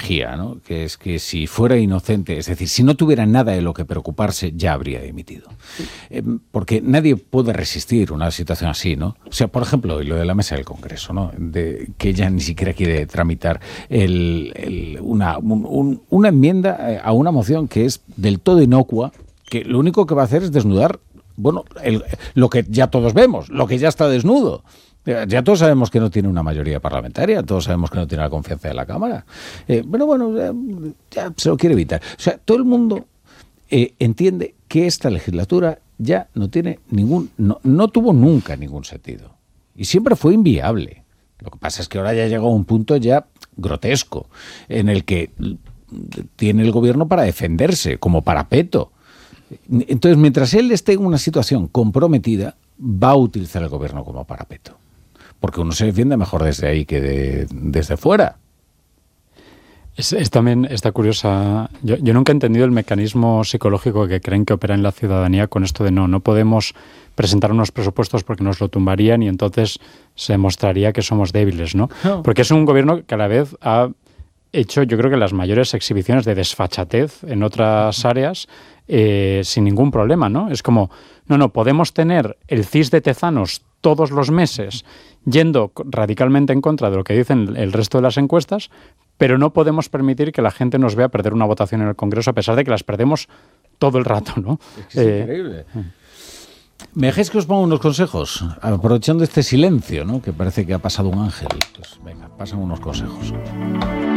Mejía, ¿no? Que es que si fuera inocente, es decir, si no tuviera nada de lo que preocuparse, ya habría dimitido. Porque nadie puede resistir una situación así, ¿no? O sea, por ejemplo, lo de la mesa del Congreso, ¿no? Que ella ni siquiera quiere tramitar una enmienda a una moción que es del todo inocua, que lo único que va a hacer es desnudar, bueno, lo que ya todos vemos, lo que ya está desnudo. Ya todos sabemos que no tiene una mayoría parlamentaria, todos sabemos que no tiene la confianza de la Cámara. Ya se lo quiere evitar. O sea, todo el mundo entiende que esta legislatura ya no tiene no tuvo nunca ningún sentido. Y siempre fue inviable. Lo que pasa es que ahora ya llegó a un punto ya grotesco, en el que tiene el gobierno para defenderse, como parapeto. Entonces, mientras él esté en una situación comprometida, va a utilizar el gobierno como parapeto. Porque uno se defiende mejor desde ahí que desde fuera. Es también está curiosa. Yo nunca he entendido el mecanismo psicológico que creen que opera en la ciudadanía con esto de no podemos presentar unos presupuestos porque nos lo tumbarían y entonces se mostraría que somos débiles, ¿no? Porque es un gobierno que a la vez ha hecho, yo creo que las mayores exhibiciones de desfachatez en otras áreas sin ningún problema, ¿no? Es como, no, podemos tener el CIS de Tezanos todos los meses yendo radicalmente en contra de lo que dicen el resto de las encuestas, pero no podemos permitir que la gente nos vea perder una votación en el Congreso, a pesar de que las perdemos todo el rato, ¿no? Es increíble. ¿Me dejáis que os ponga unos consejos? Aprovechando este silencio, ¿no? Que parece que ha pasado un ángel. Pues venga, pasan unos consejos.